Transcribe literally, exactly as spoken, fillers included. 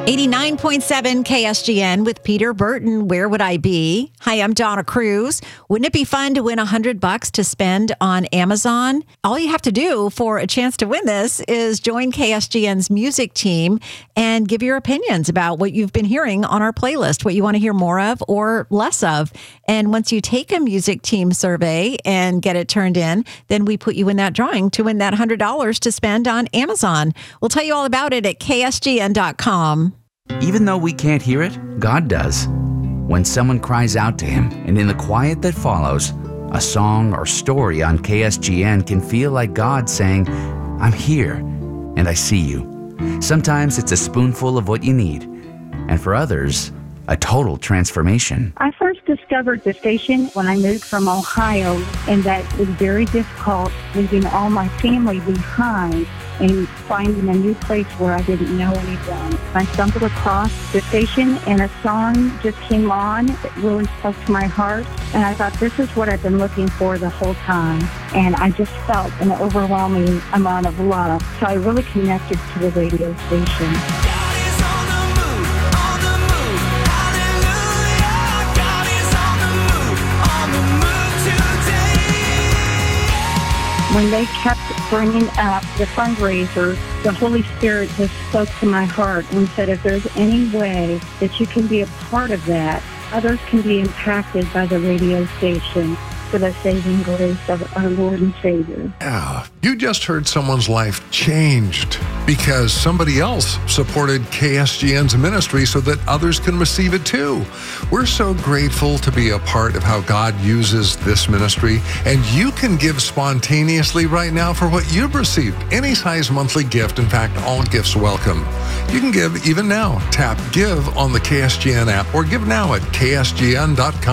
eighty-nine point seven K S G N with Peter Burton. Where would I be? Hi, I'm Donna Cruz. Wouldn't it be fun to win a hundred bucks to spend on Amazon? All you have to do for a chance to win this is join K S G N's music team and give your opinions about what you've been hearing on our playlist, what you want to hear more of or less of. And once you take a music team survey and get it turned in, then we put you in that drawing to win that one hundred dollars to spend on Amazon. We'll tell you all about it at K S G N dot com. Even though we can't hear it, God does. When someone cries out to Him, and in the quiet that follows, a song or story on K S G N can feel like God saying, I'm here, and I see you. Sometimes it's a spoonful of what you need, and for others, a total transformation. I first discovered the station when I moved from Ohio, and that it was very difficult leaving all my family behind and finding a new place where I didn't know anyone. I stumbled across the station and a song just came on that really spoke to my heart, and I thought, this is what I've been looking for the whole time. And I just felt an overwhelming amount of love. So I really connected to the radio station. When they kept bringing up the fundraiser, the Holy Spirit just spoke to my heart and said, if there's any way that you can be a part of that, others can be impacted by the radio station for the saving grace of our Lord and Savior. Yeah, you just heard someone's life changed because somebody else supported K S G N's ministry so that others can receive it too. We're so grateful to be a part of how God uses this ministry, and you can give spontaneously right now for what you've received. Any size monthly gift, in fact, all gifts welcome. You can give even now. Tap Give on the K S G N app or give now at K S G N dot com.